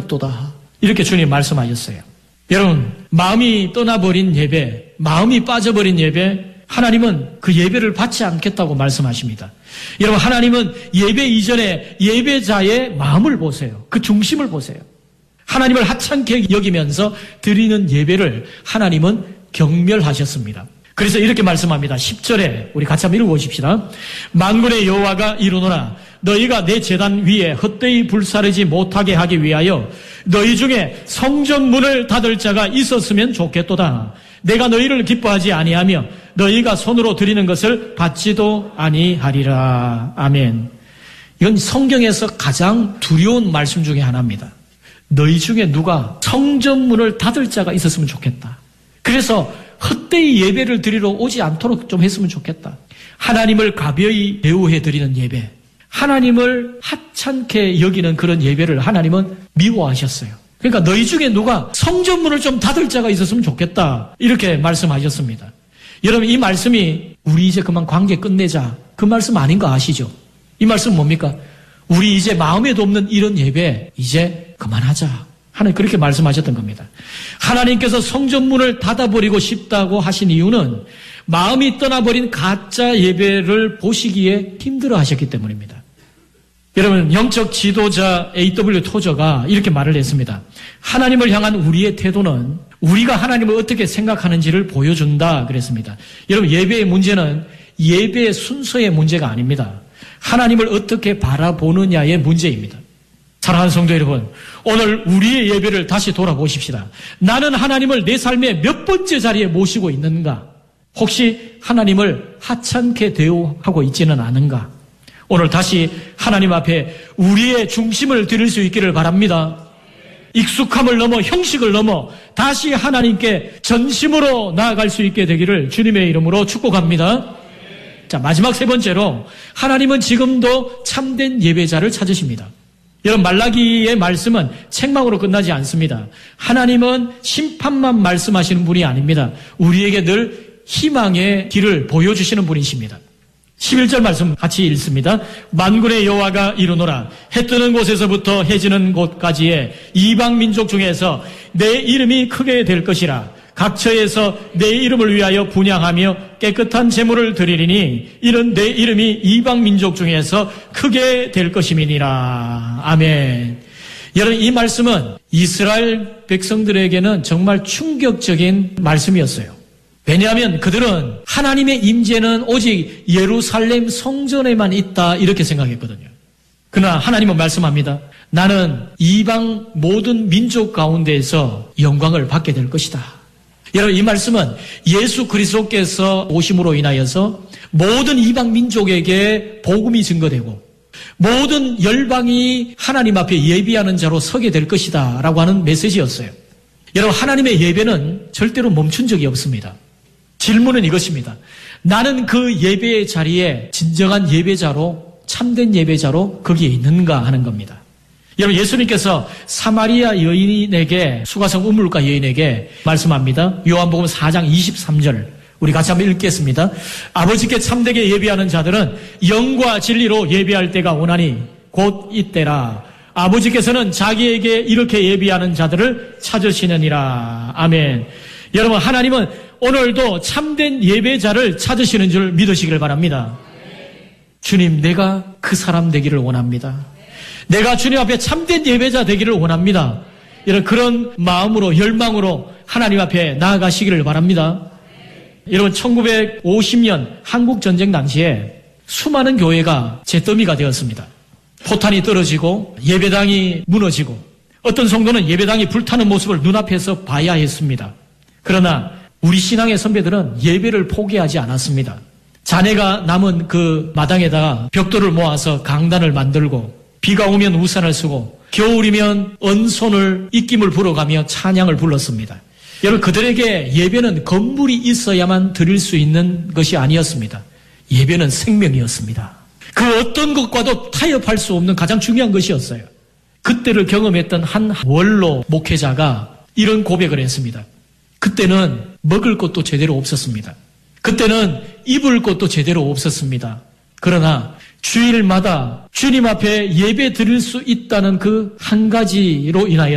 좋겠도다. 이렇게 주님 말씀하셨어요. 여러분, 마음이 떠나버린 예배, 마음이 빠져버린 예배, 하나님은 그 예배를 받지 않겠다고 말씀하십니다. 여러분, 하나님은 예배 이전에 예배자의 마음을 보세요. 그 중심을 보세요. 하나님을 하찮게 여기면서 드리는 예배를 하나님은 경멸하셨습니다. 그래서 이렇게 말씀합니다. 10절에 우리 같이 한번 읽어보십시다. 만군의 여호와가 이르노라 너희가 내 제단 위에 헛되이 불사르지 못하게 하기 위하여 너희 중에 성전 문을 닫을 자가 있었으면 좋겠도다. 내가 너희를 기뻐하지 아니하며 너희가 손으로 드리는 것을 받지도 아니하리라. 아멘. 이건 성경에서 가장 두려운 말씀 중에 하나입니다. 너희 중에 누가 성전 문을 닫을 자가 있었으면 좋겠다. 그래서 헛되이 예배를 드리러 오지 않도록 좀 했으면 좋겠다. 하나님을 가벼이 대우해 드리는 예배, 하나님을 하찮게 여기는 그런 예배를 하나님은 미워하셨어요. 그러니까 너희 중에 누가 성전문을 좀 닫을 자가 있었으면 좋겠다. 이렇게 말씀하셨습니다. 여러분, 이 말씀이 우리 이제 그만 관계 끝내자, 그 말씀 아닌 거 아시죠? 이 말씀 뭡니까? 우리 이제 마음에도 없는 이런 예배 이제 그만하자. 하나님 그렇게 말씀하셨던 겁니다. 하나님께서 성전문을 닫아버리고 싶다고 하신 이유는 마음이 떠나버린 가짜 예배를 보시기에 힘들어 하셨기 때문입니다. 여러분, 영적 지도자 A.W. 토저가 이렇게 말을 했습니다. 하나님을 향한 우리의 태도는 우리가 하나님을 어떻게 생각하는지를 보여준다 그랬습니다. 여러분, 예배의 문제는 예배의 순서의 문제가 아닙니다. 하나님을 어떻게 바라보느냐의 문제입니다. 사랑하는 성도 여러분, 오늘 우리의 예배를 다시 돌아보십시다. 나는 하나님을 내 삶의 몇 번째 자리에 모시고 있는가? 혹시 하나님을 하찮게 대우하고 있지는 않은가? 오늘 다시 하나님 앞에 우리의 중심을 드릴 수 있기를 바랍니다. 익숙함을 넘어 형식을 넘어 다시 하나님께 전심으로 나아갈 수 있게 되기를 주님의 이름으로 축복합니다. 자, 마지막 세 번째로 하나님은 지금도 참된 예배자를 찾으십니다. 여러분, 말라기의 말씀은 책망으로 끝나지 않습니다. 하나님은 심판만 말씀하시는 분이 아닙니다. 우리에게 늘 희망의 길을 보여주시는 분이십니다. 11절 말씀 같이 읽습니다. 만군의 여호와가 이르노라 해 뜨는 곳에서부터 해 지는 곳까지의 이방 민족 중에서 내 이름이 크게 될 것이라. 각처에서 내 이름을 위하여 분향하며 깨끗한 제물을 드리리니 이는 내 이름이 이방 민족 중에서 크게 될 것임이니라. 아멘. 여러분, 이 말씀은 이스라엘 백성들에게는 정말 충격적인 말씀이었어요. 왜냐하면 그들은 하나님의 임재는 오직 예루살렘 성전에만 있다 이렇게 생각했거든요. 그러나 하나님은 말씀합니다. 나는 이방 모든 민족 가운데에서 영광을 받게 될 것이다. 여러분, 이 말씀은 예수 그리스도께서 오심으로 인하여서 모든 이방 민족에게 복음이 증거되고 모든 열방이 하나님 앞에 예비하는 자로 서게 될 것이다 라고 하는 메시지였어요. 여러분, 하나님의 예배는 절대로 멈춘 적이 없습니다. 질문은 이것입니다. 나는 그 예배의 자리에 진정한 예배자로, 참된 예배자로 거기에 있는가 하는 겁니다. 여러분, 예수님께서 사마리아 여인에게, 수가성 우물가 여인에게 말씀합니다. 요한복음 4장 23절 우리 같이 한번 읽겠습니다. 아버지께 참되게 예배하는 자들은 영과 진리로 예배할 때가 오나니 곧 이때라. 아버지께서는 자기에게 이렇게 예배하는 자들을 찾으시느니라. 아멘. 여러분, 하나님은 오늘도 참된 예배자를 찾으시는 줄 믿으시기를 바랍니다. 주님, 내가 그 사람 되기를 원합니다. 내가 주님 앞에 참된 예배자 되기를 원합니다. 이런 그런 마음으로, 열망으로 하나님 앞에 나아가시기를 바랍니다. 여러분, 1950년 한국전쟁 당시에 수많은 교회가 잿더미가 되었습니다. 포탄이 떨어지고 예배당이 무너지고 어떤 성도는 예배당이 불타는 모습을 눈앞에서 봐야 했습니다. 그러나 우리 신앙의 선배들은 예배를 포기하지 않았습니다. 잔해가 남은 그 마당에다가 벽돌을 모아서 강단을 만들고 비가 오면 우산을 쓰고 겨울이면 언손을 입김을 불어가며 찬양을 불렀습니다. 여러분, 그들에게 예배는 건물이 있어야만 드릴 수 있는 것이 아니었습니다. 예배는 생명이었습니다. 그 어떤 것과도 타협할 수 없는 가장 중요한 것이었어요. 그때를 경험했던 한 원로 목회자가 이런 고백을 했습니다. 그때는 먹을 것도 제대로 없었습니다. 그때는 입을 것도 제대로 없었습니다. 그러나 주일마다 주님 앞에 예배 드릴 수 있다는 그 한 가지로 인하여